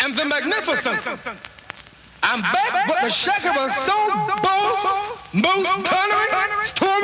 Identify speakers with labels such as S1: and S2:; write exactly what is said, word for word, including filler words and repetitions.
S1: and the magnificent. I'm back with the Shack of a Soul Boss, most thundering, story